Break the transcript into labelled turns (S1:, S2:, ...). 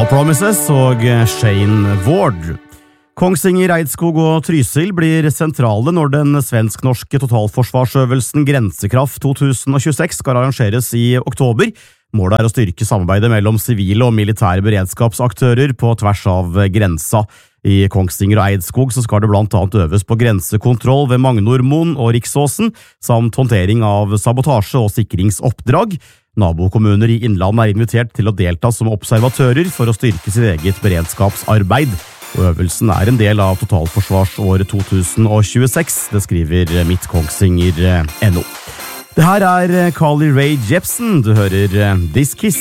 S1: Promises og Shane Ward. Kongsvinger, Eidskog og Trysil blir sentrale når den svensk-norske totalforsvarsøvelsen Grensekraft 2026 skal arrangeres i oktober. Målet er å styrke samarbeidet mellom sivile og militære beredskapsaktører på tvers av grensa. I Kongsvinger og Eidskog så skal det blant annet øves på grensekontroll ved Magnormoen og Riksåsen, samt håndtering av sabotasje og sikringsoppdrag. Nabokommuner i Innlandet er invitert til å delta som observatører for å styrke sitt eget beredskapsarbeid. Og øvelsen er en del av totalforsvarsåret 2026, det skriver Midt-Kongsvinger.no. Det her er Carly Rae Jepsen, du hører This Kiss.